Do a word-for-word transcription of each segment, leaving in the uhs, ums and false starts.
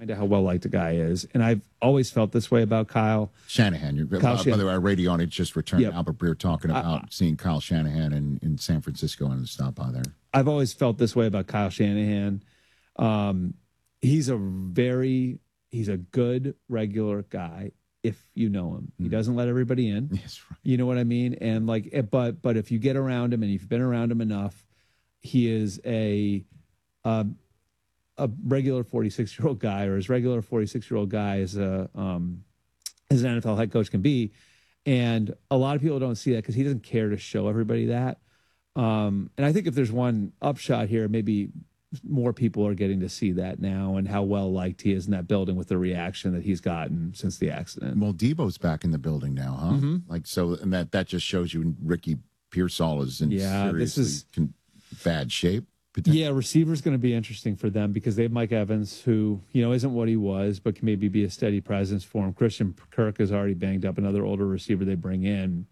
to how well liked the guy is, and I've always felt this way about Kyle Shanahan. You're, Kyle uh, Shanahan. By the way, our radio audience just returned. Yep. Albert Breer talking about Uh, seeing Kyle Shanahan in, in San Francisco and stop by there. I've always felt this way about Kyle Shanahan. Um, he's a very he's a good regular guy if you know him. He doesn't let everybody in. Yes, right. You know what I mean? And like, eh, but but if you get around him and you've been around him enough, he is a um, a regular forty-six year old guy, or as regular forty-six year old guy as a um, as an N F L head coach can be. And a lot of people don't see that because he doesn't care to show everybody that. Um, and I think if there's one upshot here, maybe more people are getting to see that now and how well liked he is in that building with the reaction that he's gotten since the accident. Well, Debo's back in the building now, huh? Mm-hmm. Like so, and that that just shows you Ricky Pearsall is in Yeah, this seriously is- con- bad shape. Yeah, receiver's going to be interesting for them because they have Mike Evans, who, you know, isn't what he was, but can maybe be a steady presence for him. Christian Kirk is already banged up, another older receiver they bring in.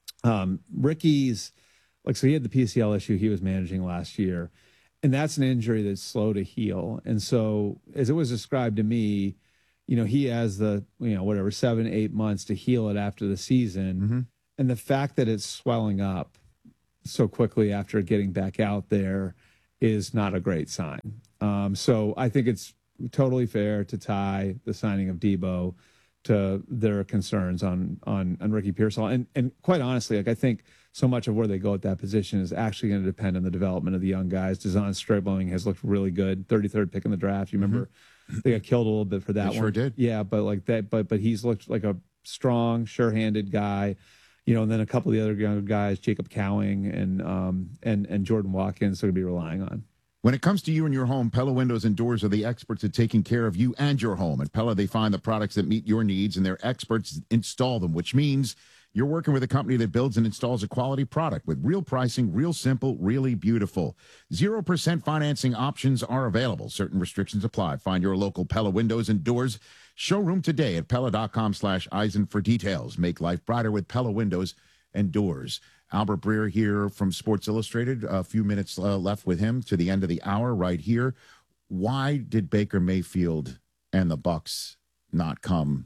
Um, Ricky's, like, so he had the P C L issue he was managing last year, and that's an injury that's slow to heal. And so, as it was described to me, you know, he has the, you know, whatever, seven, eight months to heal it after the season. Mm-hmm. And the fact that it's swelling up so quickly after getting back out there is not a great sign. Um, so I think it's totally fair to tie the signing of Debo to their concerns on on, on Ricky Pearsall. And and quite honestly, like I think so much of where they go at that position is actually going to depend on the development of the young guys. Deshaun Stribling has looked really good, thirty-third pick in the draft. You remember mm-hmm. they got killed a little bit for that they one. Sure did. Yeah, but like that, but but he's looked like a strong, sure-handed guy. You know, and then a couple of the other younger guys, Jacob Cowing and um, and and Jordan Watkins, they're going to be relying on. When it comes to you and your home, Pella Windows and Doors are the experts at taking care of you and your home. At Pella, they find the products that meet your needs, and their experts install them, which means you're working with a company that builds and installs a quality product with real pricing, real simple, really beautiful. zero percent financing options are available. Certain restrictions apply. Find your local Pella Windows and Doors showroom today at Pella.com slash Eisen for details. Make life brighter with Pella Windows and Doors. Albert Breer here from Sports Illustrated. A few minutes uh, left with him to the end of the hour right here. Why did Baker Mayfield and the Bucs not come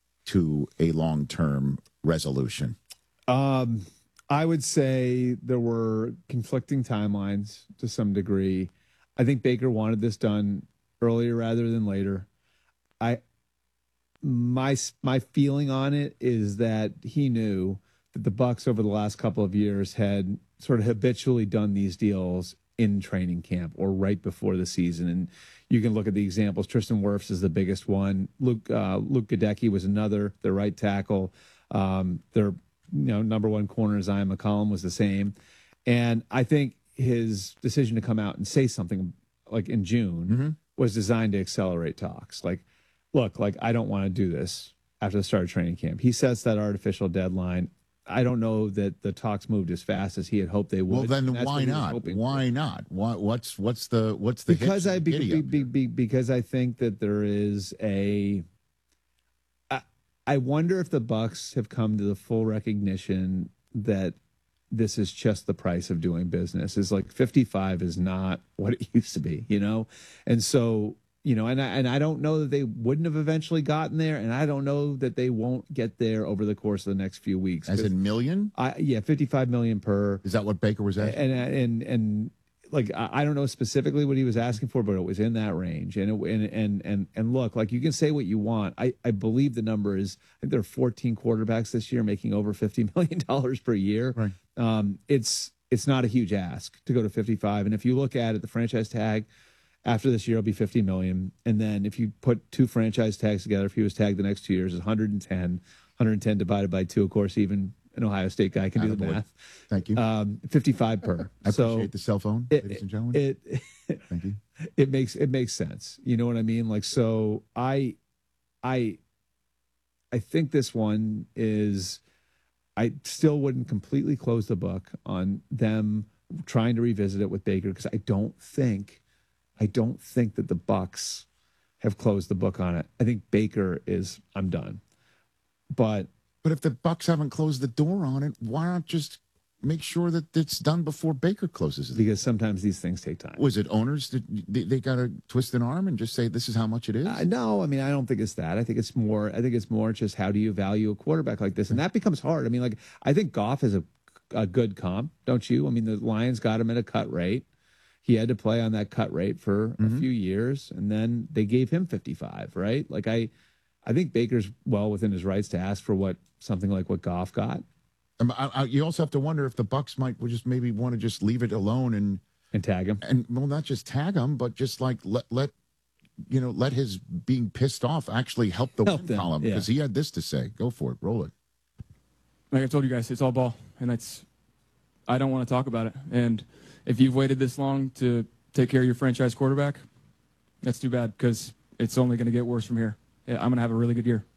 to a long-term resolution? Um, I would say there were conflicting timelines to some degree. I think Baker wanted this done earlier rather than later. I my my feeling on it is that he knew that the Bucs over the last couple of years had sort of habitually done these deals in training camp or right before the season. And you can look at the examples. Tristan Wirfs is the biggest one. Luke uh, Luke Gadecki was another, their right tackle. Um, their you know number one corner, Zion McCollum, was the same. And I think his decision to come out and say something like in June mm-hmm. was designed to accelerate talks. Like, look, like I don't want to do this after the start of training camp. He sets that artificial deadline. I don't know that the talks moved as fast as he had hoped they would. Well, then why not? Why for. not? Why, what's what's the what's the because I be, be, be, be, because I think that there is a. I, I wonder if the Bucs have come to the full recognition that this is just the price of doing business. Is like fifty-five is not what it used to be, you know, and so. You know, and I, and I don't know that they wouldn't have eventually gotten there, and I don't know that they won't get there over the course of the next few weeks. As in million? I, yeah, fifty-five million per. Is that what Baker was asking? And and and like I don't know specifically what he was asking for, but it was in that range. And it, and and and and look, like you can say what you want. I I believe the number is I think there are fourteen quarterbacks this year making over fifty million dollars per year. Right. Um, it's it's not a huge ask to go to fifty-five, and if you look at it, the franchise tag. After this year, it'll be fifty million. And then if you put two franchise tags together, if he was tagged the next two years, it's one hundred ten. one hundred ten divided by two, of course, even an Ohio State guy can do the math. Thank you. Um, fifty-five per. I so appreciate the cell phone, it, ladies and gentlemen. It, it, Thank you. It makes it makes sense. You know what I mean? Like, so I, I, I think this one is. I still wouldn't completely close the book on them trying to revisit it with Baker because I don't think. I don't think that the Bucs have closed the book on it. I think Baker is, I'm done. But but if the Bucs haven't closed the door on it, why not just make sure that it's done before Baker closes it? Because sometimes these things take time. Was it owners that they, they got to twist an arm and just say this is how much it is? Uh, no, I mean I don't think it's that. I think it's more. I think it's more just how do you value a quarterback like this, and that becomes hard. I mean, like I think Goff is a a good comp, don't you? I mean, the Lions got him at a cut rate. He had to play on that cut rate for mm-hmm. a few years, and then they gave him fifty-five, right? Like I, I think Baker's well within his rights to ask for what something like what Goff got. Um, I, I, you also have to wonder if the Bucks might just maybe want to just leave it alone and and tag him, and well, not just tag him, but just like let let you know let his being pissed off actually help the help win them. column Yeah. because he had this to say. Go for it, roll it. Like I told you guys, it's all ball, and that's I don't want to talk about it. And if you've waited this long to take care of your franchise quarterback, that's too bad because it's only going to get worse from here. Yeah, I'm going to have a really good year.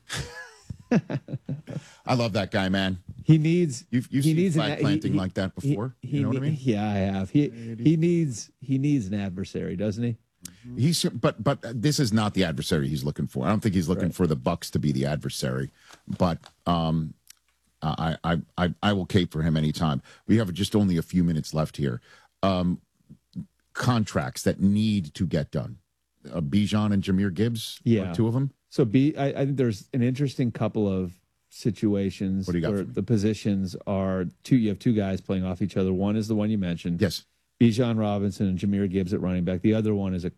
I love that guy, man. He needs. You've, you've he seen needs flag an, planting he, like that before. He, he, you know what I mean? Yeah, I have. He he needs he needs an adversary, doesn't he? He's but but this is not the adversary he's looking for. I don't think he's looking Right. for the Bucks to be the adversary, but um, I I I I will cape for him anytime. We have just only a few minutes left here. Um, contracts that need to get done. Uh, Bijan and Jahmyr Gibbs, Yeah. are two of them. So B, I, I think there's an interesting couple of situations What do you got where for me? the positions are two. You have two guys playing off each other. One is the one you mentioned. Yes. Bijan Robinson and Jahmyr Gibbs at running back. The other one is a